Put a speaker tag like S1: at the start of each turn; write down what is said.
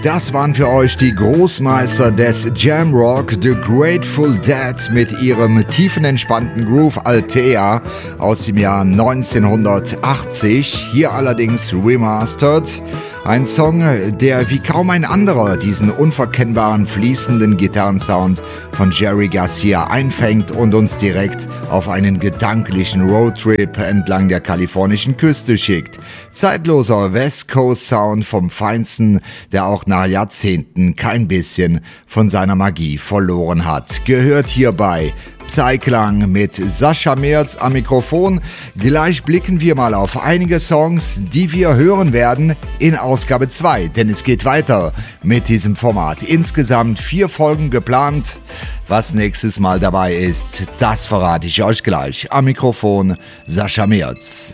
S1: Das waren für euch die Großmeister des Jamrock, The Grateful Dead, mit ihrem tiefenentspannten Groove Althea aus dem Jahr 1980, hier allerdings remastered. Ein Song, der wie kaum ein anderer diesen unverkennbaren fließenden Gitarrensound von Jerry Garcia einfängt und uns direkt auf einen gedanklichen Roadtrip entlang der kalifornischen Küste schickt. Zeitloser West Coast Sound vom Feinsten, der auch nach Jahrzehnten kein bisschen von seiner Magie verloren hat. Gehört hierbei Psyklang mit Sascha Merz am Mikrofon. Gleich blicken wir mal auf einige Songs, die wir hören werden in Ausgabe 2, denn es geht weiter mit diesem Format. Insgesamt 4 Folgen geplant. Was nächstes Mal dabei ist, das verrate ich euch gleich. Am Mikrofon Sascha Merz.